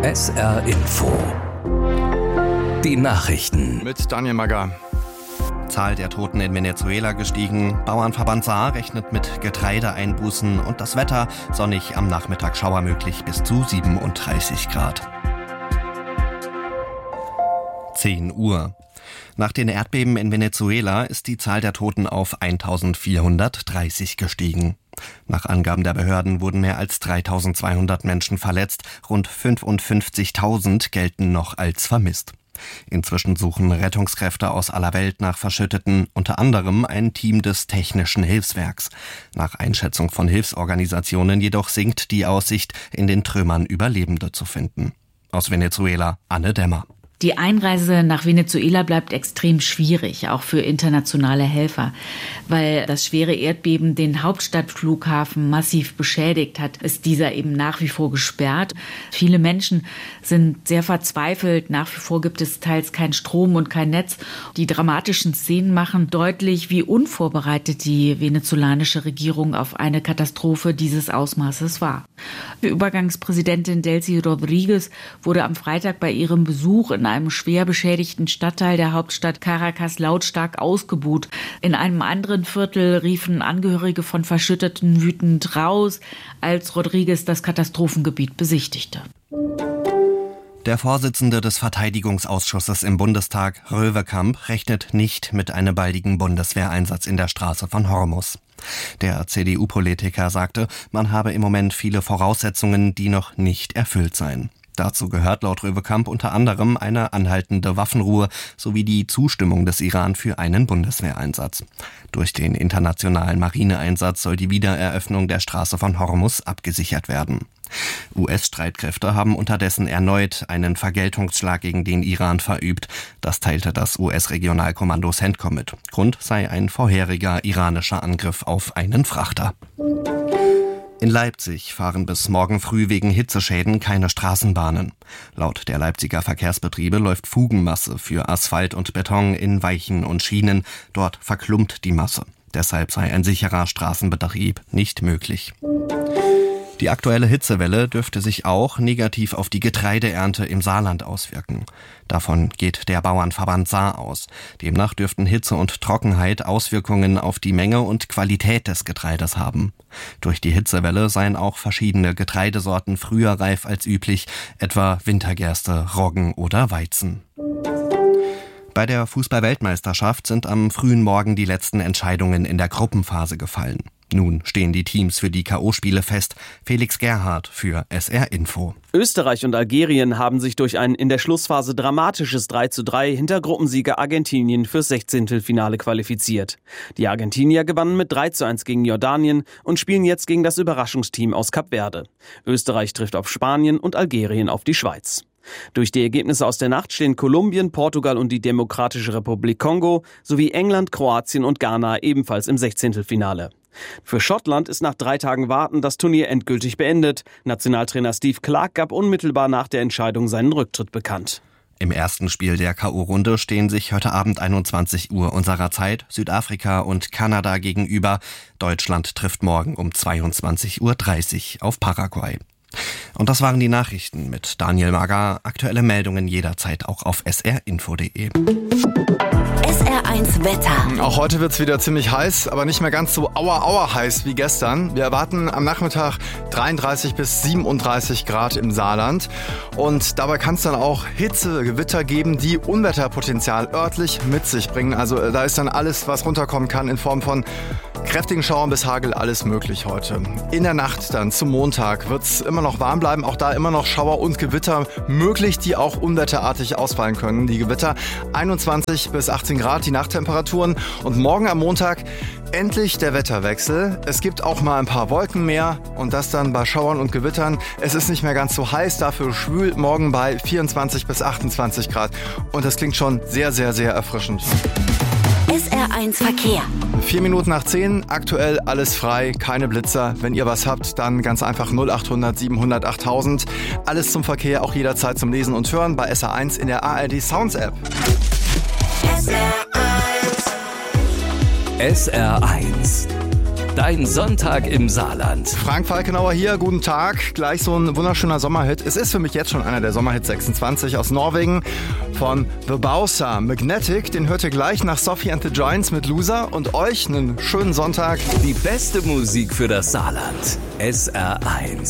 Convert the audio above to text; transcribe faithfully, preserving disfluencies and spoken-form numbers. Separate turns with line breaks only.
S R Info. Die Nachrichten.
Mit Daniel Magger. Zahl der Toten in Venezuela gestiegen. Bauernverband Saar rechnet mit Getreideeinbußen und das Wetter sonnig, am Nachmittag Schauer möglich bis zu siebenunddreißig Grad. zehn Uhr. Nach den Erdbeben in Venezuela ist die Zahl der Toten auf eintausendvierhundertdreißig gestiegen. Nach Angaben der Behörden wurden mehr als dreitausendzweihundert Menschen verletzt, rund fünfundfünfzigtausend gelten noch als vermisst. Inzwischen suchen Rettungskräfte aus aller Welt nach Verschütteten, unter anderem ein Team des Technischen Hilfswerks. Nach Einschätzung von Hilfsorganisationen jedoch sinkt die Aussicht, in den Trümmern Überlebende zu finden. Aus Venezuela, Anne Dämmer.
Die Einreise nach Venezuela bleibt extrem schwierig, auch für internationale Helfer. Weil das schwere Erdbeben den Hauptstadtflughafen massiv beschädigt hat, ist dieser eben nach wie vor gesperrt. Viele Menschen sind sehr verzweifelt. Nach wie vor gibt es teils keinen Strom und kein Netz. Die dramatischen Szenen machen deutlich, wie unvorbereitet die venezolanische Regierung auf eine Katastrophe dieses Ausmaßes war. Die Übergangspräsidentin Delcy Rodríguez wurde am Freitag bei ihrem Besuch in einem schwer beschädigten Stadtteil der Hauptstadt Caracas lautstark ausgebuht. In einem anderen Viertel riefen Angehörige von Verschütteten wütend raus, als Rodríguez das Katastrophengebiet besichtigte.
Der Vorsitzende des Verteidigungsausschusses im Bundestag, Röwekamp, rechnet nicht mit einem baldigen Bundeswehreinsatz in der Straße von Hormuz. Der C D U-Politiker sagte, man habe im Moment viele Voraussetzungen, die noch nicht erfüllt seien. Dazu gehört laut Röwekamp unter anderem eine anhaltende Waffenruhe sowie die Zustimmung des Iran für einen Bundeswehreinsatz. Durch den internationalen Marineeinsatz soll die Wiedereröffnung der Straße von Hormuz abgesichert werden. U S-Streitkräfte haben unterdessen erneut einen Vergeltungsschlag gegen den Iran verübt. Das teilte das U S-Regionalkommando CENTCOM mit. Grund sei ein vorheriger iranischer Angriff auf einen Frachter. In Leipzig fahren bis morgen früh wegen Hitzeschäden keine Straßenbahnen. Laut der Leipziger Verkehrsbetriebe läuft Fugenmasse für Asphalt und Beton in Weichen und Schienen. Dort verklumpt die Masse. Deshalb sei ein sicherer Straßenbetrieb nicht möglich. Die aktuelle Hitzewelle dürfte sich auch negativ auf die Getreideernte im Saarland auswirken. Davon geht der Bauernverband Saar aus. Demnach dürften Hitze und Trockenheit Auswirkungen auf die Menge und Qualität des Getreides haben. Durch die Hitzewelle seien auch verschiedene Getreidesorten früher reif als üblich, etwa Wintergerste, Roggen oder Weizen. Bei der Fußball-Weltmeisterschaft sind am frühen Morgen die letzten Entscheidungen in der Gruppenphase gefallen. Nun stehen die Teams für die K O-Spiele fest. Felix Gerhardt für S R Info.
Österreich und Algerien haben sich durch ein in der Schlussphase dramatisches drei zu drei hinter Gruppensieger Argentinien fürs Sechzehntelfinale qualifiziert. Die Argentinier gewannen mit drei zu eins gegen Jordanien und spielen jetzt gegen das Überraschungsteam aus Kap Verde. Österreich trifft auf Spanien und Algerien auf die Schweiz. Durch die Ergebnisse aus der Nacht stehen Kolumbien, Portugal und die Demokratische Republik Kongo sowie England, Kroatien und Ghana ebenfalls im Sechzehntelfinale. Für Schottland ist nach drei Tagen Warten das Turnier endgültig beendet. Nationaltrainer Steve Clarke gab unmittelbar nach der Entscheidung seinen Rücktritt bekannt.
Im ersten Spiel der K O-Runde stehen sich heute Abend einundzwanzig Uhr unserer Zeit Südafrika und Kanada gegenüber. Deutschland trifft morgen um zweiundzwanzig Uhr dreißig auf Paraguay. Und das waren die Nachrichten mit Daniel Magger. Aktuelle Meldungen jederzeit auch auf s r info punkt d e.
S R eins Wetter.
Auch heute wird es wieder ziemlich heiß, aber nicht mehr ganz so aua aua heiß wie gestern. Wir erwarten am Nachmittag dreiunddreißig bis siebenunddreißig Grad im Saarland. Und dabei kann es dann auch Hitze, Gewitter geben, die Unwetterpotenzial örtlich mit sich bringen. Also da ist dann alles, was runterkommen kann in Form von kräftigen Schauern bis Hagel, alles möglich heute. In der Nacht dann zum Montag wird es immer noch warm bleiben. Auch da immer noch Schauer und Gewitter möglich, die auch unwetterartig ausfallen können. Die Gewitter einundzwanzig bis achtzehn Grad, die Nachttemperaturen. Und morgen am Montag endlich der Wetterwechsel. Es gibt auch mal ein paar Wolken mehr und das dann bei Schauern und Gewittern. Es ist nicht mehr ganz so heiß, dafür schwül morgen bei vierundzwanzig bis achtundzwanzig Grad. Und das klingt schon sehr, sehr, sehr erfrischend.
S R eins Verkehr.
Vier Minuten nach zehn, aktuell alles frei, keine Blitzer. Wenn ihr was habt, dann ganz einfach null achthundert siebenhundert achttausend. Alles zum Verkehr, auch jederzeit zum Lesen und Hören bei S R eins in der A R D Sounds App.
S R eins.
S R eins Dein Sonntag im Saarland.
Frank Falkenauer hier, guten Tag. Gleich so ein wunderschöner Sommerhit. Es ist für mich jetzt schon einer der Sommerhits sechsundzwanzig aus Norwegen von The Bowser. Magnetic, den hört ihr gleich nach Sophie and the Giants mit Loser. Und euch einen schönen Sonntag.
Die beste Musik für das Saarland. S R eins.